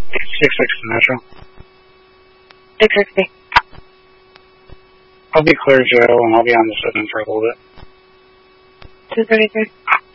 660 Metro. 660. I'll be clear, Joe, and I'll be on the 7 for a little bit. 233.